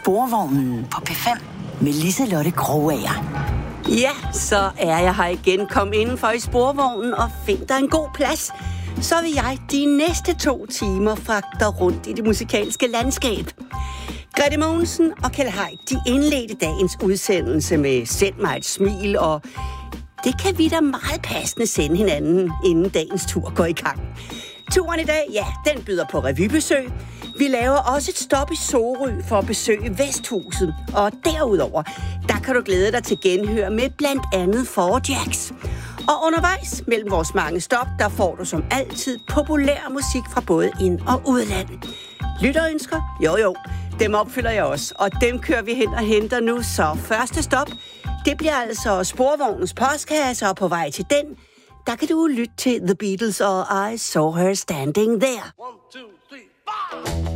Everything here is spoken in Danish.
Sporvognen på P5 med Liselotte Krogager. Ja, så er jeg her igen. Kom indenfor i Sporvognen og find dig en god plads. Så vil jeg de næste 2 timer fragte dig rundt i det musikalske landskab. Grete Mogensen og Kjeld Haik, de indledte dagens udsendelse med Send mig et smil, og det kan vi da meget passende sende hinanden, inden dagens tur går i gang. Turen i dag, ja, den byder på revybesøg. Vi laver også et stop i Sorø for at besøge Vesthuset. Og derudover, der kan du glæde dig til genhør med blandt andet Four Jacks. Og undervejs mellem vores mange stop, der får du som altid populær musik fra både ind- og udland. Lytterønsker? Jo, dem opfylder jeg også. Og dem kører vi hen og henter nu. Så første stop, det bliver altså Sporvognens postkasse, og på vej til den, der kan du lytte til The Beatles og I Saw Her Standing There. 1, 2, 3, 4.